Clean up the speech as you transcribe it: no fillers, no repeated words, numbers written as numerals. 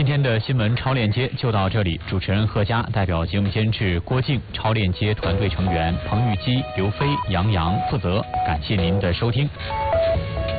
今天的新闻超链接就到这里，主持人贺佳代表节目监制郭靖、超链接团队成员彭玉基、刘飞、杨洋负责，感谢您的收听。